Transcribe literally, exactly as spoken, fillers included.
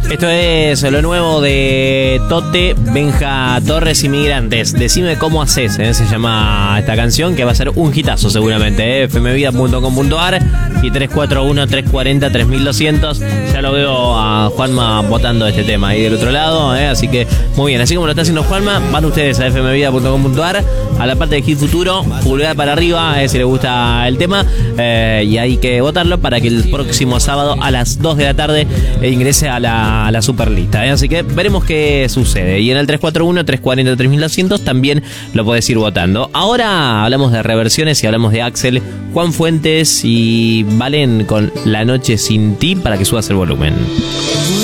Esto es lo nuevo de Tote, Benja Torres, Inmigrantes. Decime cómo haces, ¿eh? Se llama esta canción, que va a ser un hitazo seguramente, ¿eh? f m vida punto com punto a r y tres cuatro uno, tres cuatro cero, tres mil doscientos. Ya lo veo a Juanma votando este tema ahí del otro lado, ¿eh? Así que muy bien, así como lo está haciendo Juanma, van ustedes a f m vida punto com punto a r, a la parte de Hit Futuro, pulgar para arriba, eh, si les gusta el tema, eh, y hay que votarlo para que el próximo sábado a las dos de la tarde eh, ingrese a la, a la superlista, ¿eh? Así que veremos qué sucede. Y en el tres cuatro uno, tres cuatro cero, tres mil doscientos también lo podés ir votando. Ahora hablamos de reversiones y hablamos de Axel, Juan Fuentes y Valen con La Noche Sin Ti, para que subas el volumen.